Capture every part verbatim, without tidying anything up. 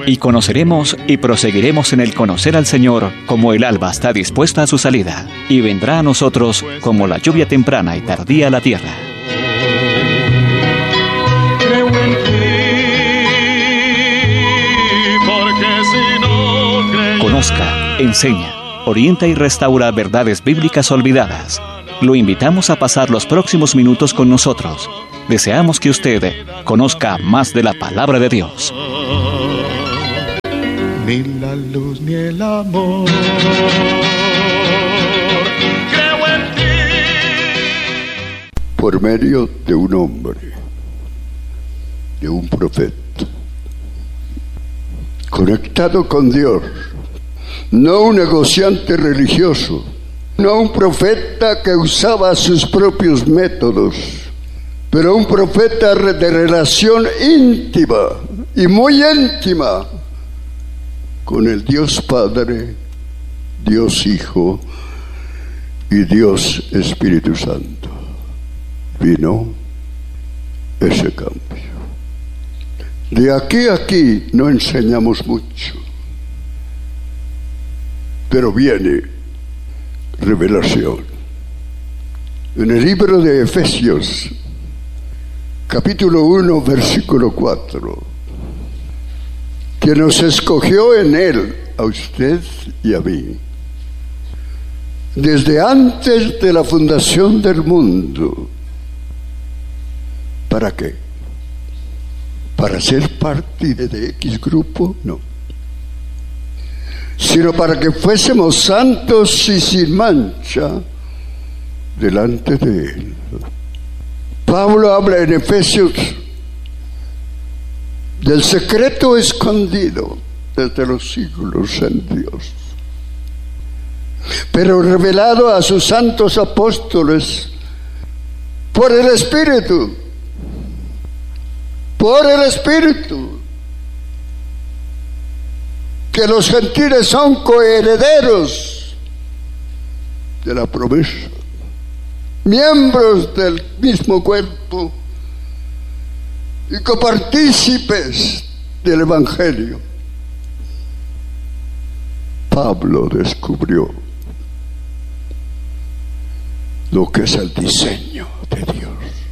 y conoceremos y proseguiremos en el conocer al Señor como el alba está dispuesta a su salida, y vendrá a nosotros como la lluvia temprana y tardía a la tierra. Creo en ti, porque si no creyera... Conozca, enseña, orienta y restaura verdades bíblicas olvidadas. Lo invitamos a pasar los próximos minutos con nosotros. Deseamos que usted conozca más de la palabra de Dios. Ni la luz ni el amor. Creo en ti. Por medio de un hombre, de un profeta, conectado con Dios, no un negociante religioso, no un profeta que usaba sus propios métodos, pero un profeta de relación íntima y muy íntima con el Dios Padre, Dios Hijo y Dios Espíritu Santo. Vino ese cambio. De aquí a aquí no enseñamos mucho, pero viene revelación. En el libro de Efesios, capítulo uno, versículo cuatro, que nos escogió en Él, a usted y a mí, desde antes de la fundación del mundo. ¿Para qué? ¿Para ser parte de X grupo? No. Sino para que fuésemos santos y sin mancha delante de Él. Pablo habla en Efesios del secreto escondido desde los siglos en Dios, pero revelado a sus santos apóstoles por el Espíritu, por el Espíritu, que los gentiles son coherederos de la promesa, miembros del mismo cuerpo y copartícipes del Evangelio. Pablo descubrió lo que es el diseño de Dios.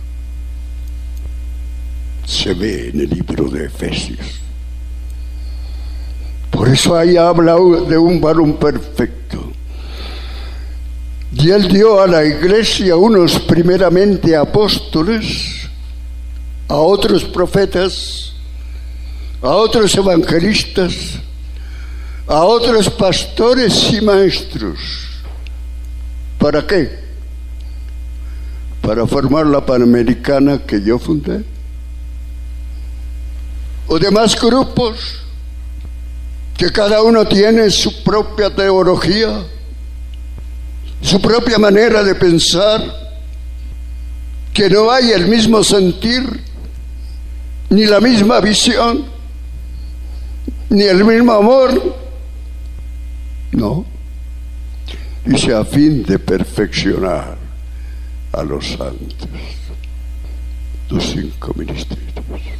Se ve en el libro de Efesios. Por eso ahí habla de un varón perfecto. Y él dio a la iglesia unos primeramente apóstoles, a otros profetas, a otros evangelistas, a otros pastores y maestros. ¿Para qué? Para formar la Panamericana que yo fundé, o demás grupos que cada uno tiene su propia teología, su propia manera de pensar, que no hay el mismo sentir, ni la misma visión, ni el mismo amor. No. Dice, a fin de perfeccionar a los santos, los cinco ministerios,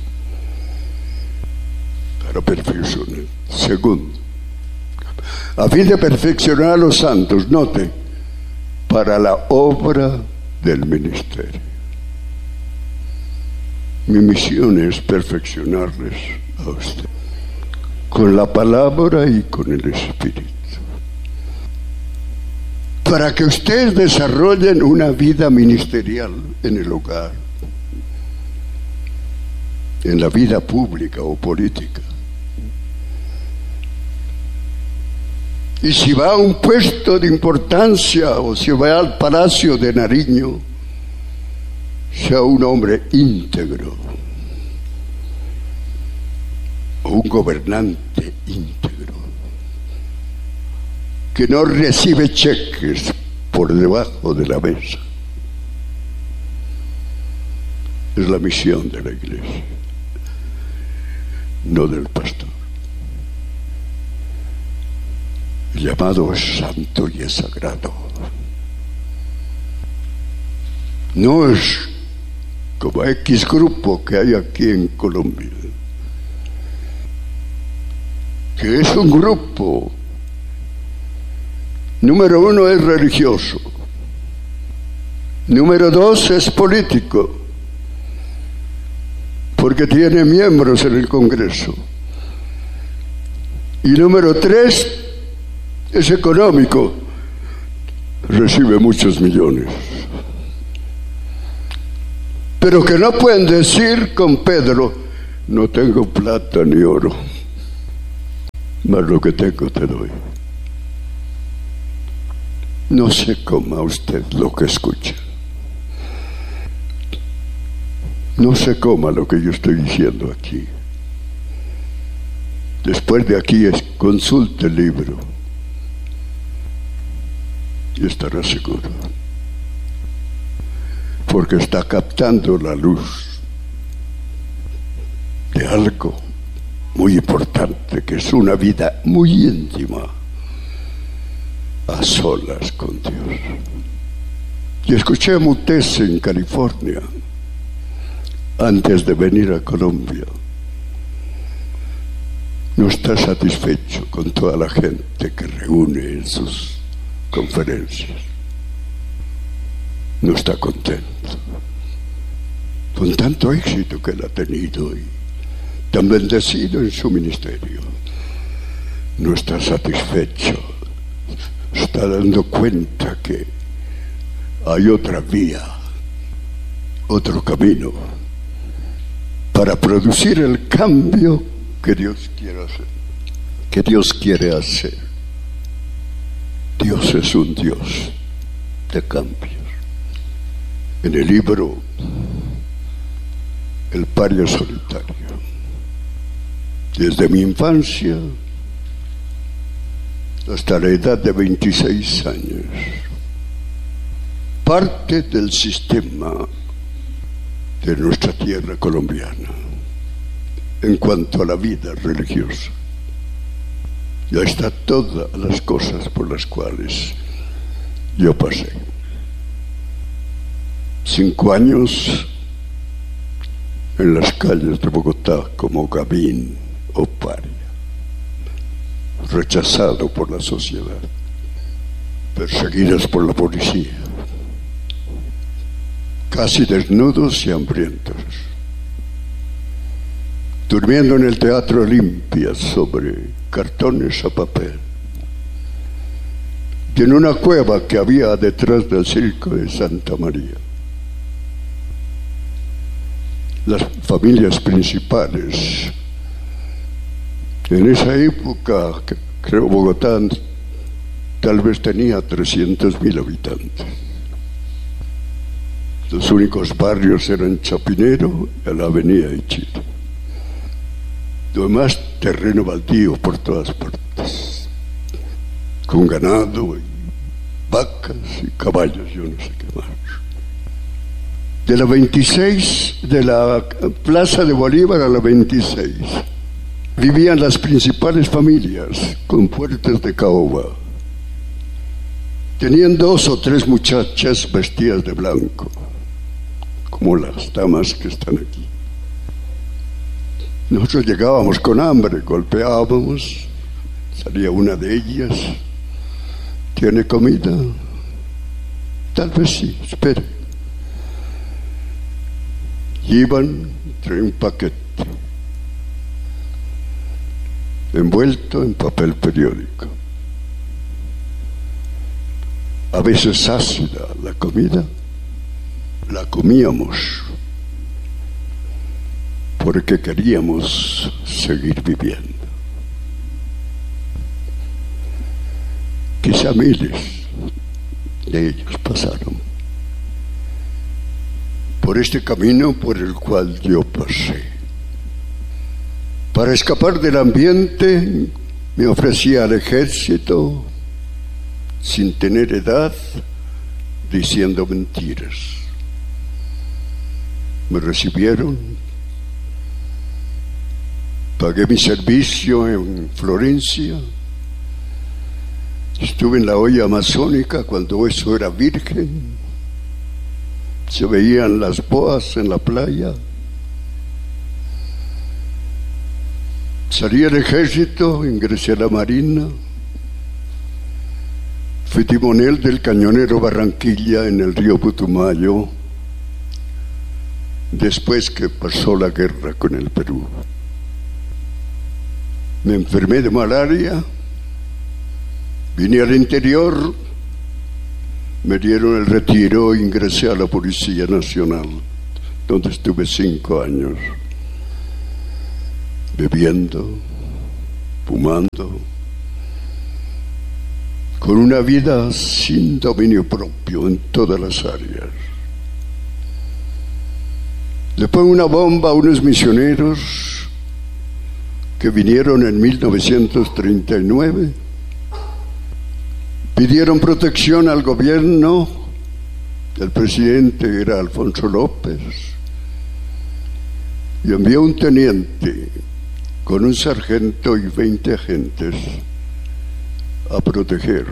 para perfeccionar. Segundo, a fin de perfeccionar a los santos, note, para la obra del ministerio. Mi misión es perfeccionarles a usted con la palabra y con el Espíritu, para que ustedes desarrollen una vida ministerial en el hogar, en la vida pública o política. Y si va a un puesto de importancia o si va al Palacio de Nariño, sea un hombre íntegro o un gobernante íntegro que no recibe cheques por debajo de la mesa. Es la misión de la iglesia, no del pastor. El llamado es santo y es sagrado. No es como X grupo que hay aquí en Colombia, que es un grupo. Número uno es religioso. Número dos es político, porque tiene miembros en el Congreso. Y número tres es económico, recibe muchos millones. Pero que no pueden decir con Pedro: no tengo plata ni oro, mas lo que tengo te doy. No se coma usted lo que escucha. No se coma lo que yo estoy diciendo aquí. Después de aquí es, consulte el libro y estará seguro, porque está captando la luz de algo muy importante, que es una vida muy íntima, a solas con Dios. Y escuché a Mutesi en California antes de venir a Colombia. No está satisfecho con toda la gente que reúne en sus conferencias. No está contento con tanto éxito que él ha tenido y tan bendecido en su ministerio. No está satisfecho. Está dando cuenta que hay otra vía, otro camino para producir el cambio que Dios quiere hacer, que Dios quiere hacer. Dios es un Dios de cambios. En el libro El paria solitario, desde mi infancia hasta la edad de veintiséis años, parte del sistema de nuestra tierra colombiana en cuanto a la vida religiosa. Ya está todas las cosas por las cuales yo pasé. Cinco años en las calles de Bogotá como Gavín o paria, rechazado por la sociedad, perseguidos por la policía, casi desnudos y hambrientos, durmiendo en el Teatro Olimpia sobre cartones a papel, y en una cueva que había detrás del Circo de Santa María. Las familias principales en esa época, que creo Bogotá tal vez tenía trescientos mil habitantes. Los únicos barrios eran Chapinero y la Avenida de Chile. Lo demás, terreno baldío por todas partes, con ganado y vacas y caballos, yo no sé qué más. De la veintiséis, de la Plaza de Bolívar a la veintiséis, vivían las principales familias con puertas de caoba. Tenían dos o tres muchachas vestidas de blanco, como las damas que están aquí. Nosotros llegábamos con hambre, golpeábamos, salía una de ellas: ¿tiene comida? Tal vez sí, espere. Iban, traían un paquete envuelto en papel periódico, a veces ácida la comida. La comíamos porque queríamos seguir viviendo. Quizá miles de ellos pasaron por este camino por el cual yo pasé. Para escapar del ambiente me ofrecía al ejército sin tener edad, diciendo mentiras. Me recibieron, pagué mi servicio en Florencia, estuve en la olla amazónica cuando eso era virgen, se veían las boas en la playa. Salí del ejército, ingresé a la marina, fui timonel del cañonero Barranquilla en el río Putumayo, después que pasó la guerra con el Perú. Me enfermé de malaria, vine al interior, me dieron el retiro e ingresé a la Policía Nacional, donde estuve cinco años, bebiendo, fumando, con una vida sin dominio propio en todas las áreas. Le pongo una bomba a unos misioneros que vinieron en mil novecientos treinta y nueve, pidieron protección al gobierno, el presidente era Alfonso López, y envió un teniente con un sargento y veinte agentes a proteger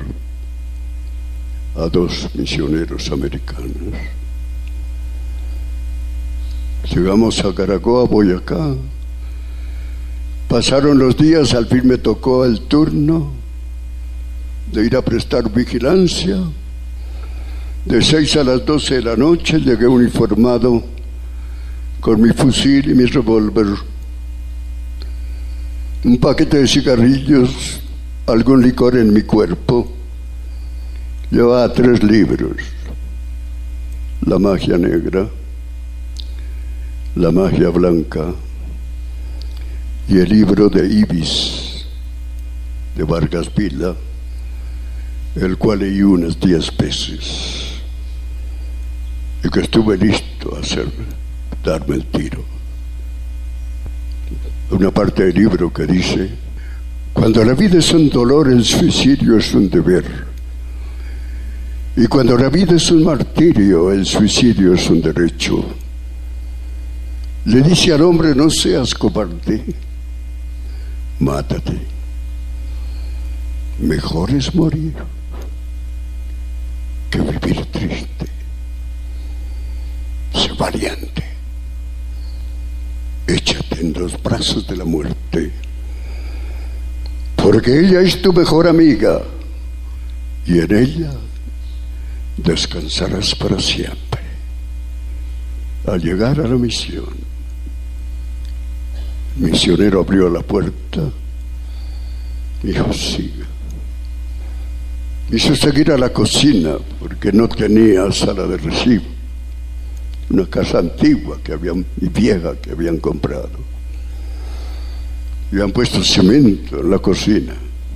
a dos misioneros americanos. Llegamos a Caracoa, Boyacá, pasaron los días, al fin me tocó el turno de ir a prestar vigilancia. De seis a las doce de la noche llegué uniformado con mi fusil y mi revólver, un paquete de cigarrillos, algún licor en mi cuerpo. Llevaba tres libros: La magia negra, La magia blanca y el libro de Ibis de Vargas Vila, el cual leí unas diez veces y que estuve listo a hacer, darme el tiro. Una parte del libro que dice: cuando la vida es un dolor, el suicidio es un deber, y cuando la vida es un martirio, el suicidio es un derecho. Le dice al hombre: no seas cobarde, mátate. Mejor es morir que vivir triste. Sé valiente, échate en los brazos de la muerte, porque ella es tu mejor amiga y en ella descansarás para siempre. Al llegar a la misión, el misionero abrió la puerta, me dijo: siga. Me hizo seguir a la cocina porque no tenía sala de recibo, una casa antigua que habían, y vieja que habían comprado. Y han puesto cemento en la cocina.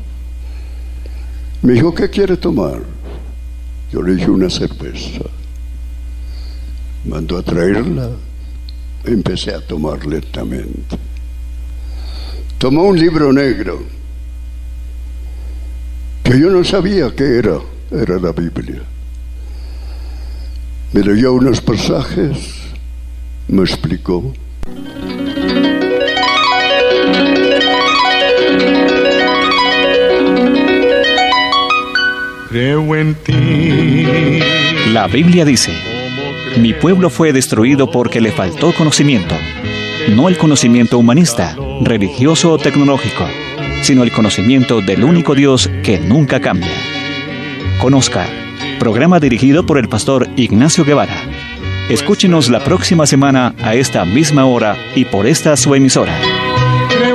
Me dijo: ¿qué quiere tomar? Yo le dije: una cerveza. Mandó a traerla, empecé a tomar lentamente. Tomó un libro negro que yo no sabía qué era, era la Biblia. Me leyó unos pasajes, me explicó. Creo en ti. La Biblia dice: mi pueblo fue destruido porque le faltó conocimiento. No el conocimiento humanista, religioso o tecnológico, sino el conocimiento del único Dios que nunca cambia. Conozca, programa dirigido por el pastor Ignacio Guevara. Escúchenos la próxima semana a esta misma hora y por esta su emisora.